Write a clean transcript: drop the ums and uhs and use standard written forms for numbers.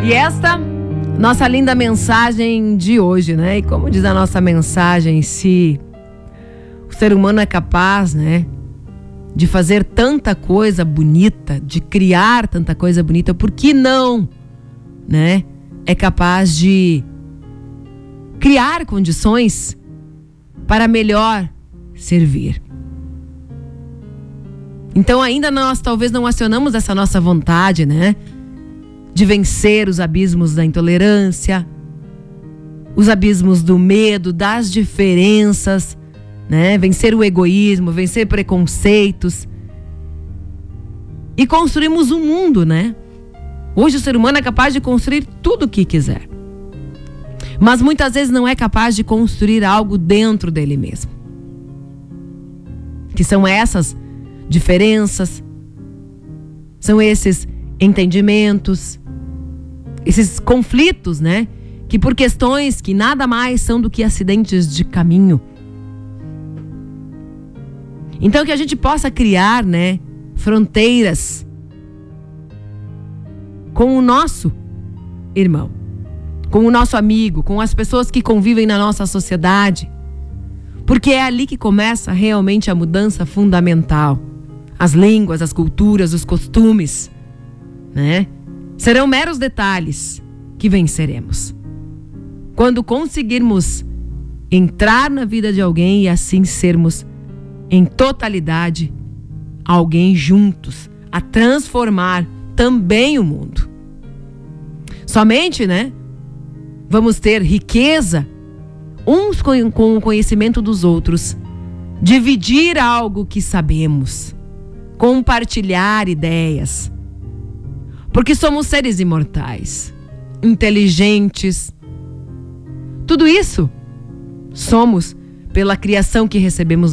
E esta, nossa linda mensagem de hoje, né? E como diz a nossa mensagem, se o ser humano é capaz, né, de fazer tanta coisa bonita, de criar tanta coisa bonita, por que não, né, é capaz de criar condições para melhor servir? Então ainda nós talvez não acionamos essa nossa vontade, né, de vencer os abismos da intolerância, os abismos do medo, das diferenças, né, vencer o egoísmo, vencer preconceitos e construirmos um mundo, né? Hoje o ser humano é capaz de construir tudo o que quiser, mas muitas vezes não é capaz de construir algo dentro dele mesmo, que são essas diferenças, são esses entendimentos, esses conflitos, né? Que por questões que nada mais são do que acidentes de caminho. Então que a gente possa criar, né, fronteiras com o nosso irmão, com o nosso amigo, com as pessoas que convivem na nossa sociedade. Porque é ali que começa realmente a mudança fundamental. As línguas, as culturas, os costumes, né? Serão meros detalhes que venceremos quando conseguirmos entrar na vida de alguém e assim sermos em totalidade alguém juntos a transformar também o mundo. Somente, né, vamos ter riqueza uns com o conhecimento dos outros, dividir algo que sabemos, compartilhar ideias, porque somos seres imortais, inteligentes. Tudo isso somos pela criação que recebemos